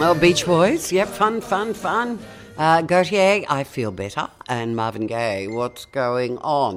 Oh, Beach Boys. Yep, fun. Gautier, I Feel Better, and Marvin Gaye, What's Going On?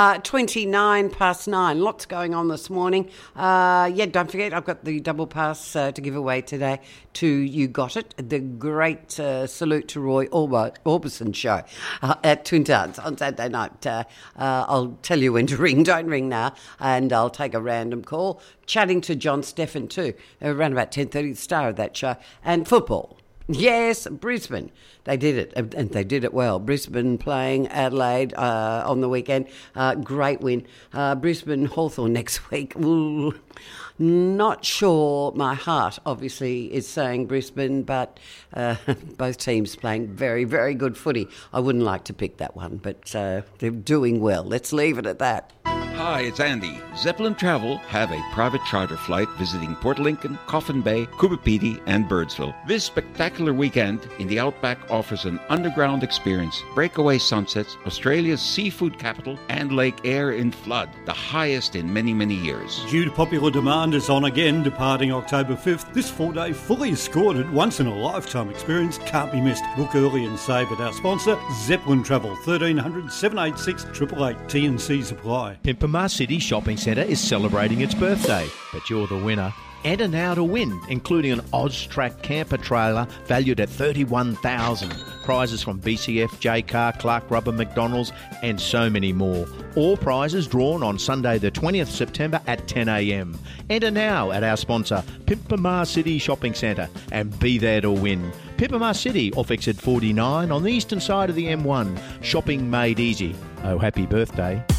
9:29. Lots going on this morning. Don't forget, I've got the double pass to give away today to You Got It, the great salute to Roy Orbison show at Twin Towns on Saturday night. I'll tell you when to ring. Don't ring now, and I'll take a random call. Chatting to John Steffen too, around about 10:30, the star of that show, and football. Yes, Brisbane. They did it, and they did it well. Brisbane playing Adelaide on the weekend. Great win. Brisbane Hawthorn next week. Ooh, not sure. My heart, obviously, is saying Brisbane, but both teams playing very, very good footy. I wouldn't like to pick that one, but they're doing well. Let's leave it at that. Hi, it's Andy. Zeppelin Travel have a private charter flight visiting Port Lincoln, Coffin Bay, Coober Pedy, and Birdsville. This spectacular weekend in the Outback offers an underground experience, breakaway sunsets, Australia's seafood capital, and Lake Eyre in flood, the highest in many, many years. Due to popular demand, it's on again, departing October 5th. This 4-day, fully escorted, once-in-a-lifetime experience can't be missed. Book early and save at our sponsor, Zeppelin Travel, 1300 786 888. T&Cs apply. Pimpama City Shopping Centre is celebrating its birthday, but you're the winner. Enter now to win, including an Oztrack camper trailer valued at $31,000. Prizes from BCF, J-Car, Clark Rubber, McDonald's, and so many more. All prizes drawn on Sunday the 20th September at 10 a.m. Enter now at our sponsor, Pimpama City Shopping Centre, and be there to win. Pimpama City, off exit 49 on the eastern side of the M1. Shopping made easy. Oh, happy birthday.